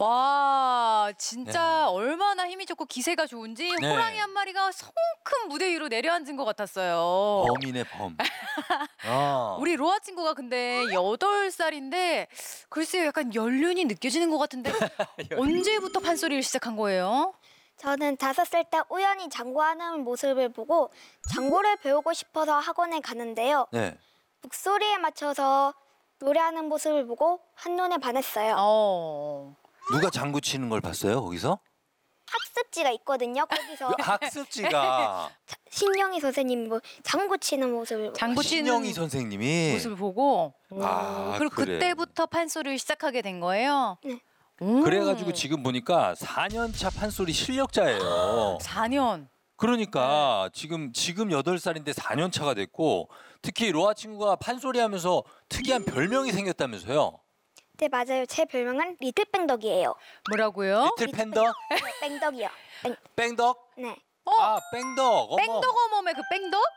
와, 진짜 네. 얼마나 힘이 좋고 기세가 좋은지 네. 호랑이 한 마리가 성큼 무대 위로 내려앉은 것 같았어요. 범이네 범. 어. 우리 로아 친구가 근데 8살인데 글쎄요, 약간 연륜이 느껴지는 것 같은데 언제부터 판소리를 시작한 거예요? 저는 5살 때 우연히 장구하는 모습을 보고 장구를 배우고 싶어서 학원에 가는데요. 네. 목소리에 맞춰서 노래하는 모습을 보고 한눈에 반했어요. 어. 누가 장구 치는 걸 봤어요 거기서? 학습지가 있거든요. 거기서 그 학습지가 신영희 선생님이 뭐 장구 치는 모습을 보고 장구 치는 신영희 선생님이 모습을 보고 아, 그리고 그래. 그때부터 판소리를 시작하게 된 거예요? 네. 그래가지고 지금 보니까 4년차 판소리 실력자예요. 4년. 그러니까 지금 8살인데 4년 차가 됐고 특히 로아 친구가 판소리 하면서 특이한 별명이 생겼다면서요. 네, 맞아요. 제 별명은 리틀 뺑덕이에요. 뭐라고요? 리틀 팬덕? 뺑덕이요. 뺑덕? 네. 아 뺑덕. 어머. 뺑덕 어멈의 그 뺑덕?